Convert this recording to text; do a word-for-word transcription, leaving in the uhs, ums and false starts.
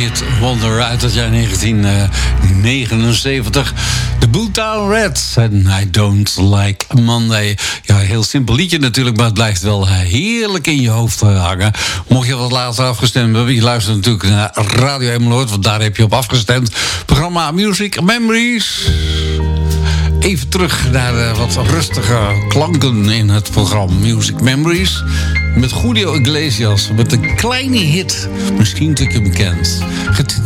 hit Wonder uit het jaar negentien negenenzeventig. De Boomtown Rats en I Don't Like Monday. Ja, heel simpel liedje natuurlijk, maar het blijft wel heerlijk in je hoofd hangen. Mocht je wat later afgestemd hebben, je luistert natuurlijk naar Radio Emmeloord, want daar heb je op afgestemd. Programma Music Memories. Even terug naar uh, wat rustige klanken in het programma Music Memories. Met Julio Iglesias, met een kleine hit, misschien een stukje bekend.